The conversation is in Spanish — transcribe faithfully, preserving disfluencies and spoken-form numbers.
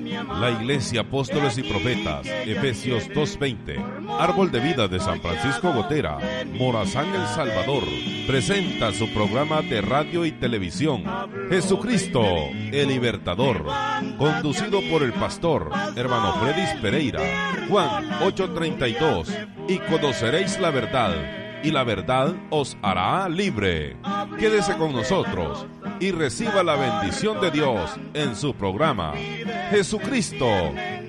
La Iglesia Apóstoles y Profetas, Efesios dos veinte. Árbol de Vida de San Francisco Gotera, Morazán, El Salvador, presenta su programa de radio y televisión, Jesucristo, el Libertador, conducido por el pastor, hermano Fredis Pereira. Juan ocho treinta y dos, y conoceréis la verdad, y la verdad os hará libre. Quédese con nosotros y reciba la bendición de Dios en su programa, Jesucristo,